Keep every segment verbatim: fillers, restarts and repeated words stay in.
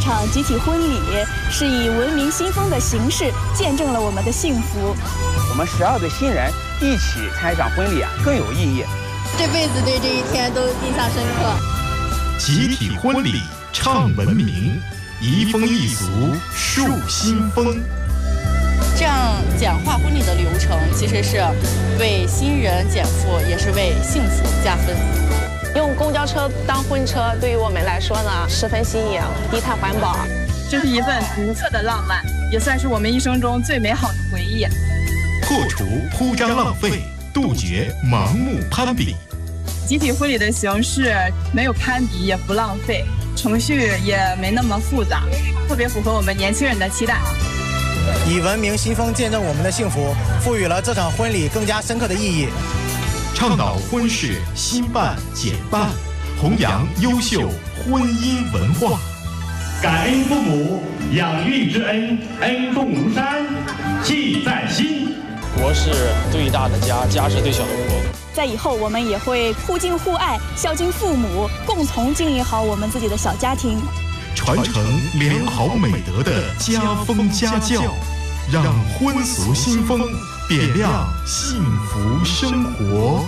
场集体婚礼是以文明新风的形式见证了我们的幸福。 我们十二对新人一起参一场婚礼啊，更有意义。 这辈子对这一天都印象深刻。 集体婚礼唱文明，移风易俗树新风。 这样简化婚礼的流程，其实是为新人减负，也是为幸福加分。 用公交车当婚车，对于我们来说呢，十分新颖，低碳环保。 这是一份独特的浪漫，也算是我们一生中最美好的回忆。 破除铺张浪费，杜绝盲目攀比。 集体婚礼的形式没有攀比，也不浪费，程序也没那么复杂，特别符合我们年轻人的期待。 以文明新风见证我们的幸福，赋予了这场婚礼更加深刻的意义。 倡导婚事新办简办，弘扬优秀婚姻文化。 感恩父母养育之恩，恩重如山，记在心。 国是对大的家，家是对小的国。 在以后，我们也会互敬互爱，孝敬父母，共同经营好我们自己的小家庭， 传承良好美德的家风家教，让婚俗新风点亮幸福生活。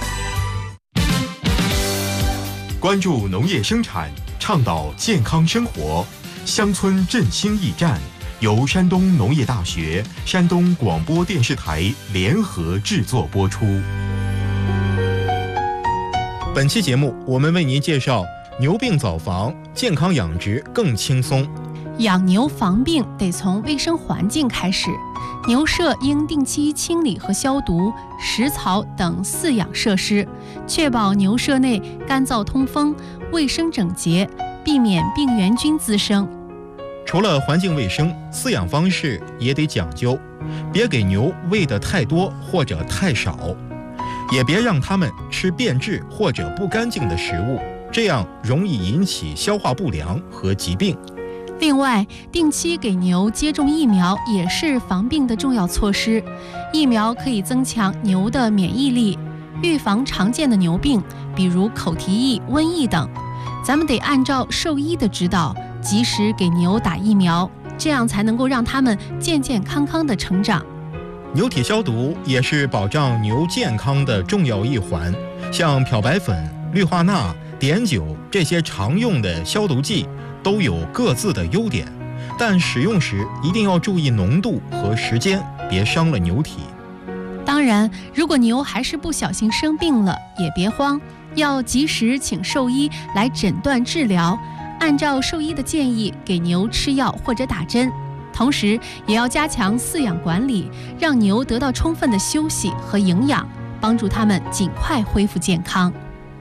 关注农业生产，倡导健康生活，乡村振兴驿站由山东农业大学、山东广播电视台联合制作播出。 本期节目，我们为您介绍牛病早防，健康养殖更轻松。 养牛防病得从卫生环境开始，牛舍应定期清理和消毒，食槽等饲养设施，确保牛舍内干燥通风、卫生整洁，避免病原菌滋生。 除了环境卫生，饲养方式也得讲究，别给牛喂得太多或者太少，也别让它们吃变质或者不干净的食物，这样容易引起消化不良和疾病。 另外，定期给牛接种疫苗也是防病的重要措施。疫苗可以增强牛的免疫力，预防常见的牛病，比如口蹄疫、瘟疫等。咱们得按照兽医的指导，及时给牛打疫苗，这样才能够让它们健健康康的成长。 牛体消毒也是保障牛健康的重要一环，像漂白粉、氯化钠、碘酒这些常用的消毒剂都有各自的优点，但使用时一定要注意浓度和时间，别伤了牛体。 当然，如果牛还是不小心生病了，也别慌，要及时请兽医来诊断治疗，按照兽医的建议给牛吃药或者打针。同时也要加强饲养管理，让牛得到充分的休息和营养，帮助它们尽快恢复健康。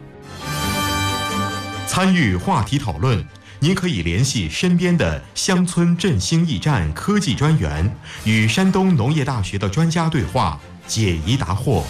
参与话题讨论，您可以联系身边的乡村振兴驿站科技专员，与山东农业大学的专家对话，解疑答惑。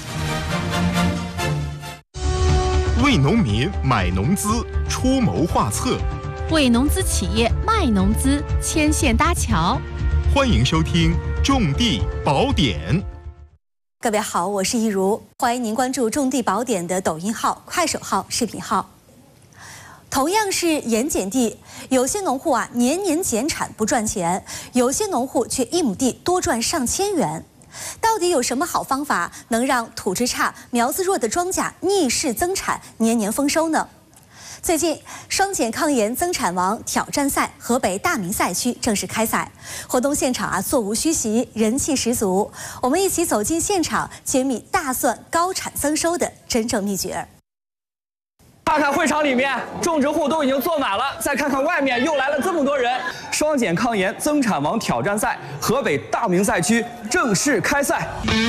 为农民买农资，出谋划策； 为农资企业卖农资，牵线搭桥。 欢迎收听《种地宝典》。 各位好，我是一如，欢迎您关注《种地宝典》的抖音号、快手号、视频号。同样是盐碱地，有些农户啊年年减产不赚钱，有些农户却一亩地多赚上千元。到底有什么好方法能让土质差、苗子弱的庄稼逆势增产、年年丰收呢？最近，双碱抗盐增产王挑战赛河北大名赛区正式开赛，活动现场啊座无虚席，人气十足。我们一起走进现场，揭秘大蒜高产增收的真正秘诀。 看看会场里面，种植户都已经坐满了，再看看外面，又来了这么多人。双碱抗盐增产王挑战赛河北大名赛区正式开赛。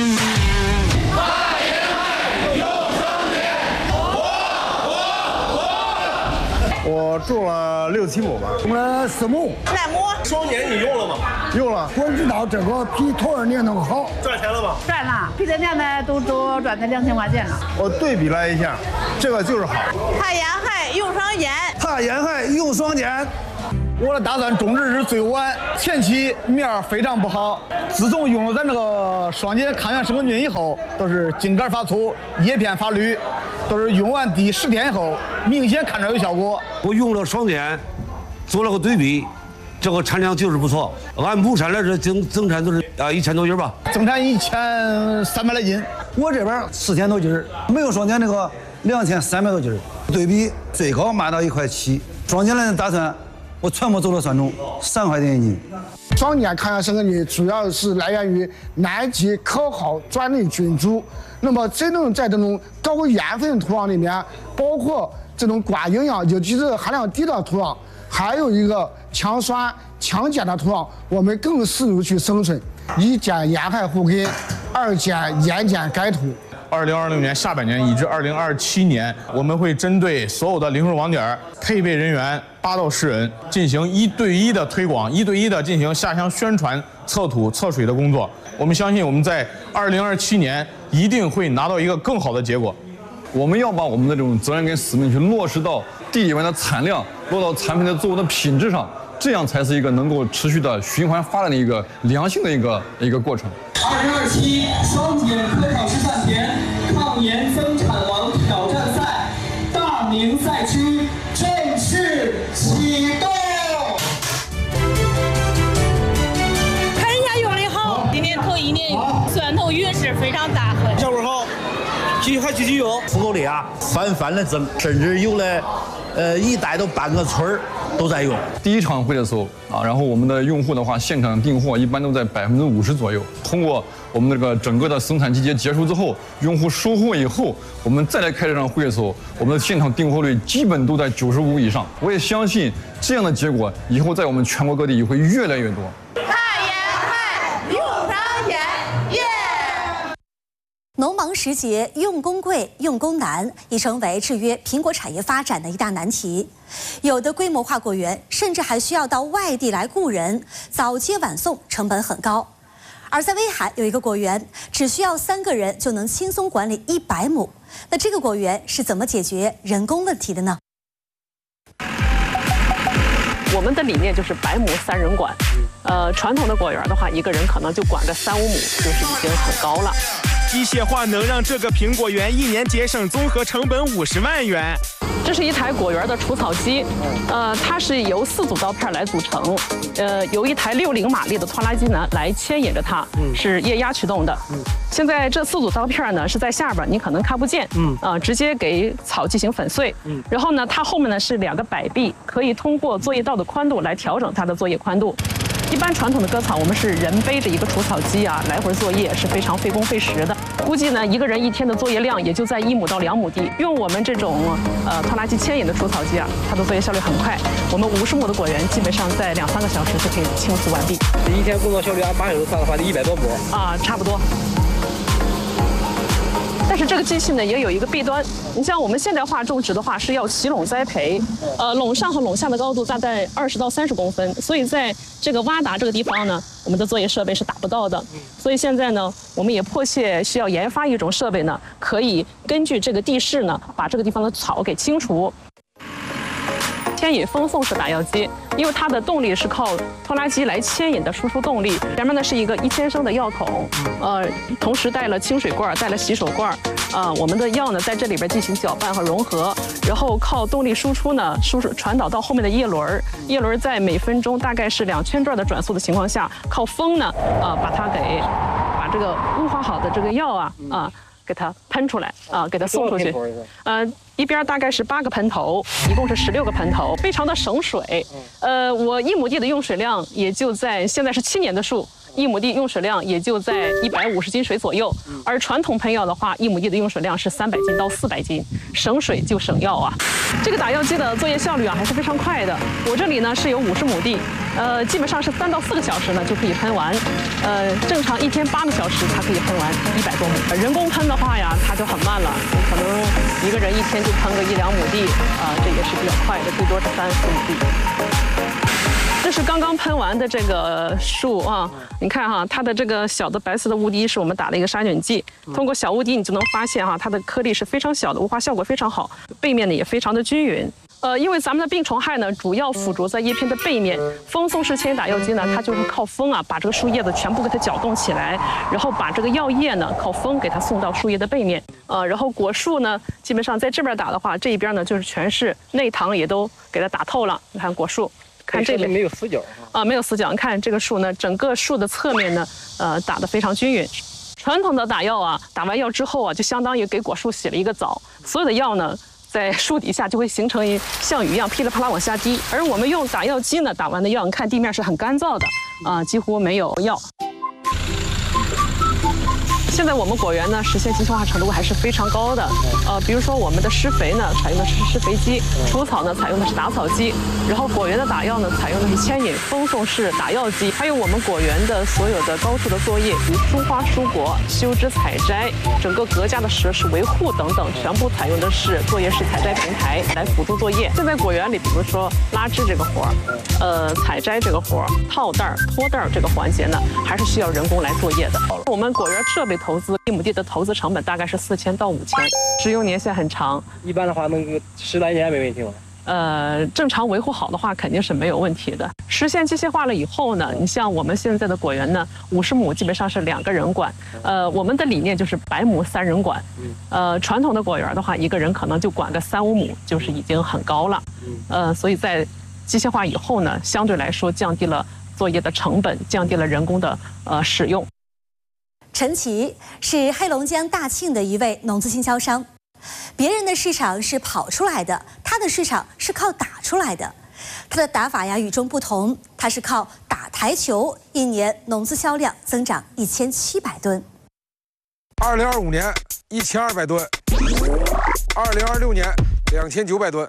我种了六七亩吧，种了四亩。 耐磨。 双碱你用了吗？用了。光知道这个比多少年能好。赚钱了吗？ 赚了，比这年呢都都赚才两千块钱了。 我对比了一下，这个就是好。 怕烟害用双碱。 怕烟害用双碱。我的大蒜种植日最晚，前期面儿非常不好。自从用了咱这个双碱抗原生根菌以后，都是茎杆发粗，叶片发绿，都是用完第十天以后明显看着有效果。 我用了双碱，做了个对比， 这个产量就是不错。按亩产来说，增增产都是啊一千多斤吧， 增产一千三百来斤。我这边四千多斤，没有双减那个两千三百多斤，对比最高卖到一块七。双减的打算，我全部走了算中，三块钱一斤。 双减抗药生根率主要是来源于南极可好专利菌株。那么这种在这种高盐分土壤里面，包括这种寡营养，尤其是含量低的土壤，还有一个强酸强碱的土壤，我们更适宜去生存。一减盐害护根，二减盐碱改土。 二零二零年下半年以至二零二七年，我们会针对所有的零售网点配备人员八到十人，进行一对一的推广，一对一的进行下乡宣传、测土、测水的工作。我们相信我们在二零二七年一定会拿到一个更好的结果。 我们要把我们的这种责任跟使命去落实到地里面的产量，落到产品的作物的品质上，这样才是一个能够持续的循环发展的一个良性的一个一个过程。 二零二七双减科考示范田抗盐增产王挑战赛大明赛区正式启动。 看一下用的好，今年头一年蒜头运势非常大亨。 效果好，继续还继续用，复购率啊翻番的增，甚至有了呃一带到半个村儿都在用。 第一场会的时候啊，然后我们的用户的话，现场订货一般都在百分之五十左右。通过我们这个整个的生产季节结束之后，用户收货以后，我们再来开这场会的时候，我们的现场订货率基本都在九十五以上。我也相信这样的结果以后在我们全国各地也会越来越多。 农忙时节，用工贵、用工难，已成为制约苹果产业发展的一大难题。有的规模化果园甚至还需要到外地来雇人，早接晚送，成本很高。而在威海有一个果园，只需要三个人就能轻松管理一百亩。那这个果园是怎么解决人工问题的呢？ 我们的理念就是百亩三人管。呃，传统的果园的话，一个人可能就管个三五亩，就是已经很高了。 机械化能让这个苹果园一年节省综合成本五十万元。 这是一台果园的除草机，呃，它是由四组刀片来组成，呃，由一台六零马力的拖拉机呢来牵引着它，是液压驱动的。现在这四组刀片呢是在下边，你可能看不见，嗯，啊、呃，直接给草进行粉碎。嗯，然后呢，它后面呢是两个摆臂，可以通过作业道的宽度来调整它的作业宽度。一般传统的割草，我们是人背着一个除草机啊，来回作业是非常费工费时的。估计呢，一个人一天的作业量也就在一亩到两亩地。用我们这种呃拖拉机牵引的除草机啊，它的作业效率很快。我们五十亩的果园基本上在两三个小时就可以清除完毕。 一天工作效率按八小时算的话，得一百多亩啊，差不多。但是这个机器呢也有一个弊端，你像我们现代化种植的话是要齐垄栽培，呃，垄上和垄下的高度大概二十到三十公分，所以在这个洼达这个地方呢，我们的作业设备是达不到的。所以现在呢，我们也迫切需要研发一种设备呢，可以根据这个地势呢，把这个地方的草给清除。牵引风送式打药机，因为它的动力是靠拖拉机来牵引的输出动力。前面呢是一个一千升的药桶，呃，同时带了清水罐，带了洗手罐，啊，我们的药呢在这里边进行搅拌和融合，然后靠动力输出呢，输出传导到后面的叶轮，叶轮在每分钟大概是两千转的转速的情况下，靠风呢，啊，把它给把这个雾化好的这个药啊啊。给它喷出来啊，给它送出去。呃，一边大概是八个喷头，一共是十六个喷头，非常的省水。呃，我一亩地的用水量也就在现在是七年的树，一亩地用水量也就在一百五十斤水左右。而传统喷药的话，一亩地的用水量是三百斤到四百斤，省水就省药啊。这个打药机的作业效率啊还是非常快的。我这里呢是有五十亩地，呃，基本上是三到四个小时呢就可以喷完。呃，正常一天八个小时它可以喷完一百多亩。人工喷的话呀，它就很慢了，可能一个人一天就喷个一两亩地啊、呃，这也是比较快的，最多是三四亩地。这是刚刚喷完的这个树啊，你看哈，它的这个小的白色的雾滴是我们打了一个杀菌剂，通过小雾滴你就能发现哈，它的颗粒是非常小的，雾化效果非常好，背面呢也非常的均匀。呃，因为咱们的病虫害呢，主要附着在叶片的背面，风送式牵引打药机呢，它就是靠风啊，把这个树叶子全部给它搅动起来，然后把这个药液呢，靠风给它送到树叶的背面。呃，然后果树呢，基本上在这边打的话，这一边呢就是全是内糖也都给它打透了。你看果树。 看这边没有死角啊，没有死角。看这个树呢，整个树的侧面呢，呃，打得非常均匀。传统的打药啊，打完药之后啊，就相当于给果树洗了一个澡，所有的药呢，在树底下就会形成一像雨一样噼里啪啦往下滴。而我们用打药机呢，打完的药，你看地面是很干燥的啊，几乎没有药。现在我们果园呢，实现机械化程度还是非常高的。呃，比如说我们的施肥呢，采用的是施肥机；除草呢，采用的是打草机；然后果园的打药呢，采用的是牵引风送式打药机。还有我们果园的所有的高处的作业，如疏花疏果、修枝采摘、整个隔架的设施维护等等，全部采用的是作业式采摘平台来辅助作业。现在果园里，比如说拉枝这个活儿，呃，采摘这个活儿、套袋儿、脱袋儿这个环节呢，还是需要人工来作业的。我们果园设备投资一亩地的投资成本大概是四千到五千，使用年限很长。 一般的话能十来年没问题吗？ 呃，正常维护好的话肯定是没有问题的。实现机械化了以后呢，你像我们现在的果园呢，五十亩基本上是两个人管。呃，我们的理念就是百亩三人管。呃，传统的果园的话，一个人可能就管个三五亩，就是已经很高了。呃，所以在机械化以后呢，相对来说降低了作业的成本，降低了人工的呃使用。 陈琦是黑龙江大庆的一位农资经销商，别人的市场是跑出来的，他的市场是靠打出来的。他的打法呀与众不同，他是靠打台球，一年农资销量增长一千七百吨。 二零二五年一千二百吨，二零二六年两千九百吨。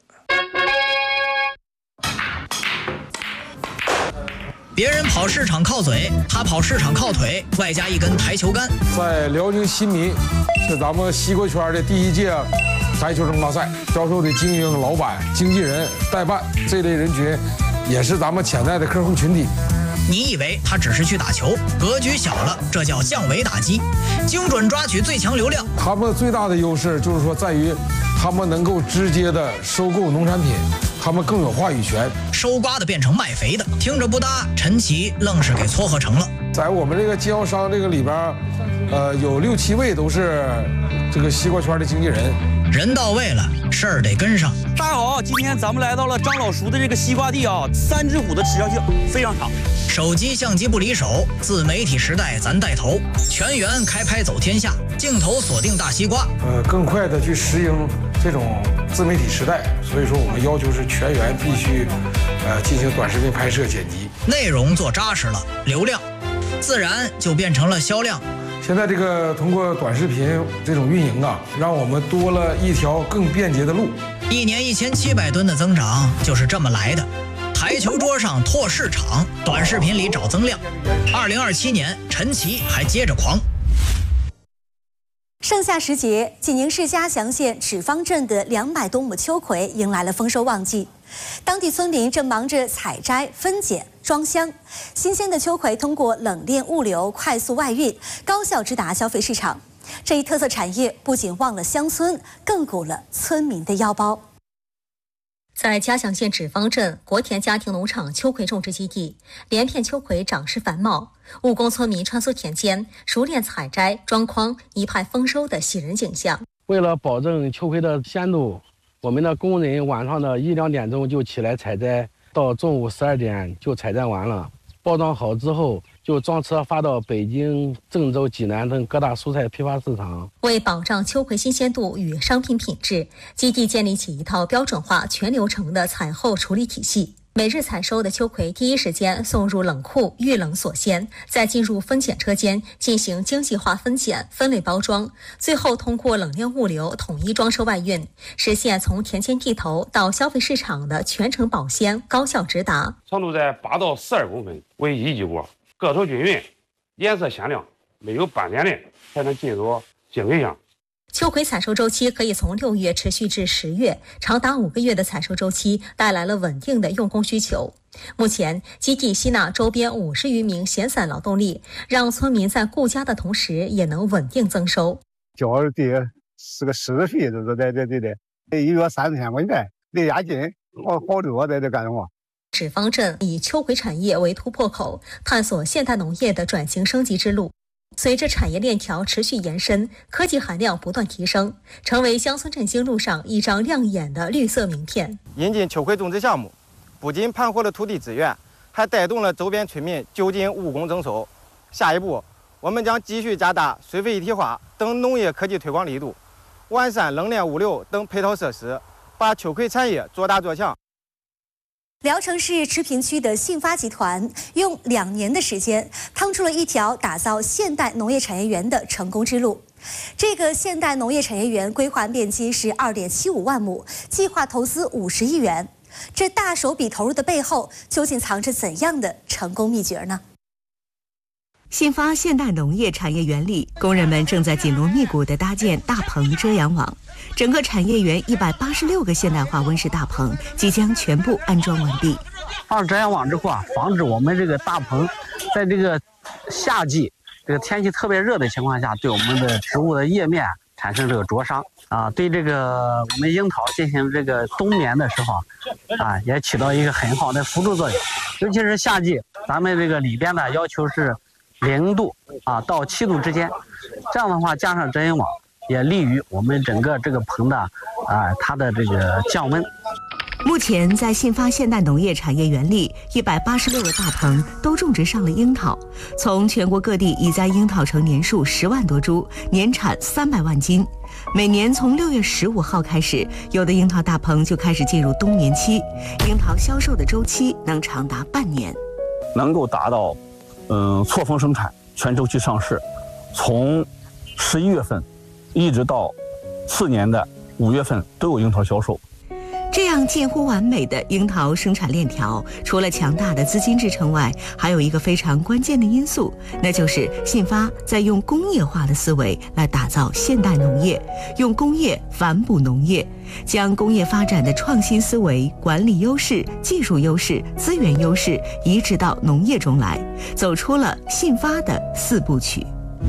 别人跑市场靠嘴，他跑市场靠腿，外加一根台球杆。 在辽宁新民是咱们西瓜圈的第一届台球争霸赛，销售的经营老板、经纪人、代办这类人群，也是咱们潜在的客户群体。 你以为他只是去打球，格局小了，这叫降维打击，精准抓取最强流量。 他们最大的优势就是说，在于他们能够直接的收购农产品，他们更有话语权。 收瓜的变成卖肥的，听着不搭，陈琦愣是给撮合成了。 在我们这个经销商这个里边，呃，有六七位都是这个西瓜圈的经纪人。 人到位了，事儿得跟上。 大家好，今天咱们来到了张老叔的这个西瓜地啊，三只虎的持续性非常长。 手机相机不离手，自媒体时代咱带头，全员开拍走天下，镜头锁定大西瓜。 呃，更快的去适应这种自媒体时代，所以说我们要求是全员必须，呃，进行短视频拍摄剪辑， 内容做扎实了，流量自然就变成了销量。 现在这个通过短视频这种运营啊，让我们多了一条更便捷的路。 一年一千七百吨的增长就是这么来的。台球桌上拓市场，短视频里找增量。二零二七年，陈琦还接着狂。 盛夏时节，济宁市嘉祥县纸坊镇的两百多亩秋葵迎来了丰收旺季，当地村民正忙着采摘、分拣、装箱，新鲜的秋葵通过冷链物流快速外运，高效直达消费市场。这一特色产业不仅旺了乡村，更鼓了村民的腰包。 在嘉祥县纸坊镇国田家庭农场秋葵种植基地，连片秋葵长势繁茂，务工村民穿梭田间，熟练采摘、装筐，一派丰收的喜人景象。 为了保证秋葵的鲜度，我们的工人晚上的一两点钟就起来采摘，到中午十二点就采摘完了，包装好之后就装车发到北京、郑州、济南等各大蔬菜批发市场。 为保障秋葵新鲜度与商品品质，基地建立起一套标准化、全流程的采后处理体系。每日采收的秋葵第一时间送入冷库预冷锁鲜，再进入分拣车间进行精细化分拣、分类包装，最后通过冷链物流统一装车外运，实现从田间地头到消费市场的全程保鲜、高效直达。 长度在八到十二公分为一级果，个头均匀，颜色鲜亮，没有斑点的才能进入经纬箱。 秋葵采收周期可以从六月持续至十月，长达五个月的采收周期带来了稳定的用工需求。目前，基地吸纳周边五十余名闲散劳动力，让村民在顾家的同时也能稳定增收。 交的是个市费，就是在这这的，一月三千块钱的押金，好好多在这干活。 纸坊镇以秋葵产业为突破口，探索现代农业的转型升级之路。随着产业链条持续延伸，科技含量不断提升，成为乡村振兴路上一张亮眼的绿色名片。 引进秋葵种植项目， 不仅盘活了土地资源，还带动了周边村民就近务工增收。下一步，我们将继续加大水肥一体化等农业科技推广力度，完善冷链物流等配套设施，把秋葵产业做大做强。 聊城市池坪区的信发集团用两年的时间，趟出了一条打造现代农业产业园的成功之路。这个现代农业产业园规划面积是二点七五万亩，计划投资五十亿元。这大手笔投入的背后，究竟藏着怎样的成功秘诀呢？ 信发现代农业产业园里，工人们正在紧锣密鼓地搭建大棚遮阳网。整个产业园一百八十六个现代化温室大棚即将全部安装完毕。 放遮阳网之后啊，防止我们这个大棚在这个夏季这个天气特别热的情况下，对我们的植物的叶面产生这个灼伤啊，对这个我们樱桃进行这个冬眠的时候啊，也起到一个很好的辅助作用。尤其是夏季，咱们这个里边的要求是零度啊到七度之间，这样的话加上遮阴网，也利于我们整个这个棚的啊它的这个降温。 目前在信发现代农业产业园里，一百八十六个大棚都种植上了樱桃。从全国各地移栽樱桃成年数十万多株，年产三百万斤。每年从六月十五号开始，有的樱桃大棚就开始进入冬眠期，樱桃销售的周期能长达半年， 能够达到嗯错峰生产、全周期上市，从十一月份一直到次年的五月份都有樱桃销售。 这样近乎完美的樱桃生产链条，除了强大的资金支撑外，还有一个非常关键的因素，那就是信发在用工业化的思维来打造现代农业，用工业反哺农业，将工业发展的创新思维、管理优势、技术优势、资源优势移植到农业中来，走出了信发的四部曲。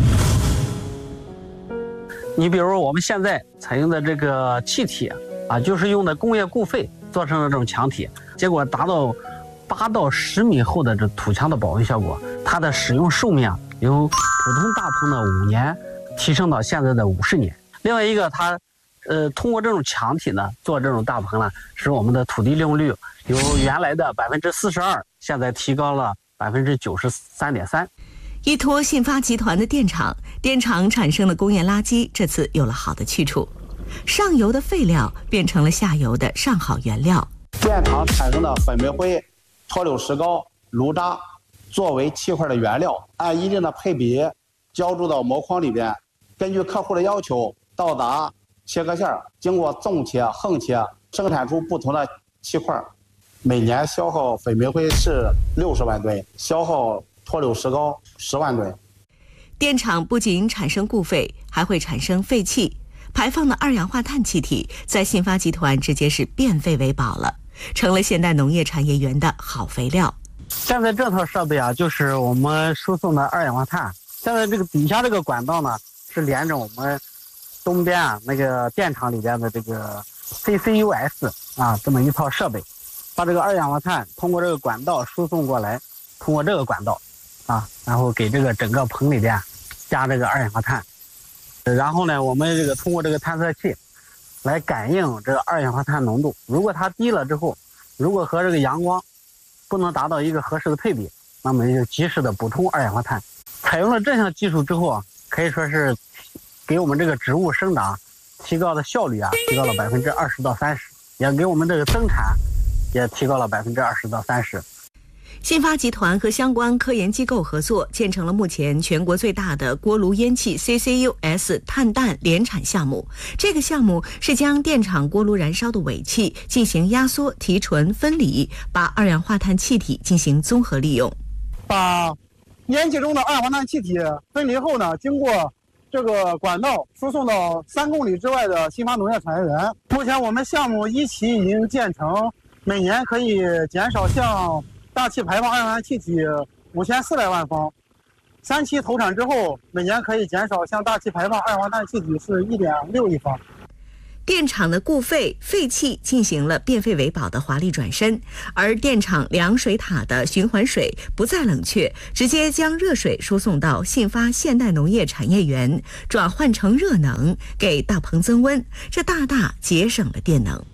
你比如我们现在采用的这个气体啊，就是用的工业固废做成的这种墙体，结果达到八到十米厚的这土墙的保温效果，它的使用寿命由普通大棚的五年提升到现在的五十年。另外一个，它呃通过这种墙体呢做这种大棚呢，使我们的土地利用率由原来的百分之四十二，现在提高了百分之九十三点三。 依托信发集团的电厂，电厂产生的工业垃圾这次有了好的去处。上游的废料变成了下游的上好原料。 电厂产生的粉煤灰、脱硫石膏、炉渣，作为砌块的原料，按一定的配比浇筑到模框里边，根据客户的要求到达切割线，经过纵切、横切，生产出不同的砌块。每年消耗粉煤灰是六十万吨，消耗脱硫石膏十万吨。 电厂不仅产生固废，还会产生废气。排放的二氧化碳气体在信发集团直接是变废为宝了，成了现代农业产业园的好肥料。 现在这套设备啊，就是我们输送的二氧化碳。现在这个底下这个管道呢，是连着我们东边啊那个电厂里边的这个 C C U S 啊这么一套设备，把这个二氧化碳通过这个管道输送过来，通过这个管道啊，然后给这个整个棚里边加这个二氧化碳。然后呢，我们这个通过这个探测器来感应这个二氧化碳浓度，如果它低了之后，如果和这个阳光不能达到一个合适的配比，那么就及时的补充二氧化碳。采用了这项技术之后啊，可以说是给我们这个植物生长提高的效率啊，提高了百分之二十到三十，也给我们这个增产也提高了百分之二十到三十。 信发集团和相关科研机构合作，建成了目前全国最大的锅炉烟气 C C U S 碳氮联产项目。这个项目是将电厂锅炉燃烧的尾气进行压缩、提纯、分离，把二氧化碳气体进行综合利用。 把烟气中的二氧化碳气体分离后呢，经过这个管道输送到三公里之外的信发农业产业园。目前我们项目一期已经建成，每年可以减少向大气排放二氧化碳气体五千四百万方，三期投产之后，每年可以减少向大气排放二氧化碳气体是一点六亿方。 电厂的固废废气进行了变废为宝的华丽转身，而电厂凉水塔的循环水不再冷却，直接将热水输送到信发现代农业产业园，转换成热能给大棚增温，这大大节省了电能。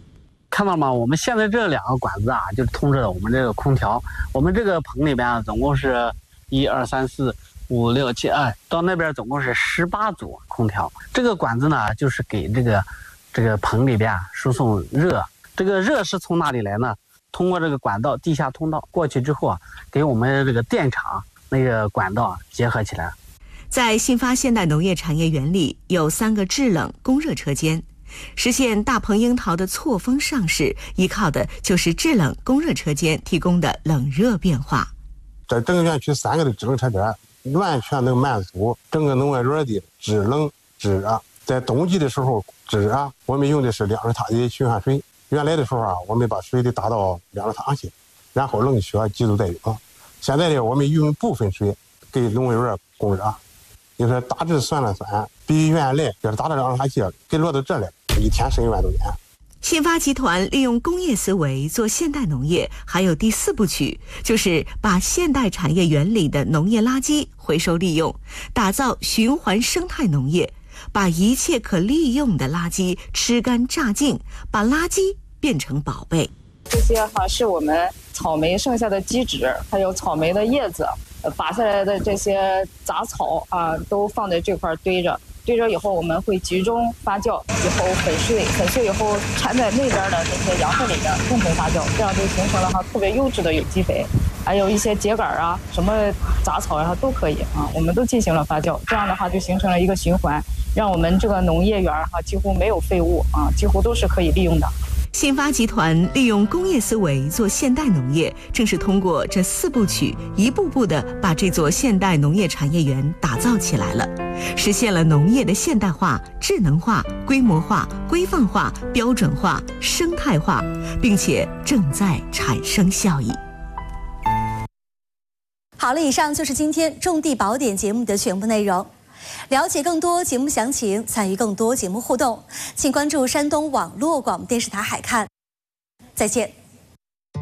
看到吗？我们现在这两个管子啊，就是通着我们这个空调。我们这个棚里边啊，总共是一二三四五六七，哎，到那边总共是十八组空调。这个管子呢，就是给这个这个棚里边啊输送热。这个热是从哪里来呢？通过这个管道地下通道过去之后啊，给我们这个电厂那个管道结合起来。 在信发现代农业产业园里有三个制冷供热车间，实现大棚樱桃的错峰上市，依靠的就是制冷供热车间提供的冷热变化。 在整个园区三个的制冷车间，完全能满足整个农业园的制冷制热。在冬季的时候制热，我们用的是两升塔的循环水。原来的时候啊，我们把水得达到两升塔去，然后冷却急速再用。现在呢，我们用部分水给农业园供热。就是大致算了算，比原来就是达到两升塔去，给落到这来，一天省一万多元。 信发集团利用工业思维做现代农业，还有第四部曲，就是把现代产业园里的农业垃圾回收利用，打造循环生态农业，把一切可利用的垃圾吃干榨净，把垃圾变成宝贝。 这些哈是我们草莓剩下的基质，还有草莓的叶子，呃，拔下来的这些杂草啊，都放在这块堆着。堆着以后，我们会集中发酵，以后粉碎，粉碎以后掺在那边的这些羊粪里面共同发酵，这样就形成了哈特别优质的有机肥，还有一些秸秆啊、什么杂草啊都可以啊，我们都进行了发酵，这样的话就形成了一个循环，让我们这个农业园哈几乎没有废物啊，几乎都是可以利用的。 信发集团利用工业思维做现代农业，正是通过这四部曲，一步步地把这座现代农业产业园打造起来了，实现了农业的现代化、智能化、规模化、规范化、标准化、生态化，并且正在产生效益。 好了，以上就是今天种地宝典节目的全部内容。了解更多节目详情，参与更多节目互动，请关注山东网络广播电视台海看。再见。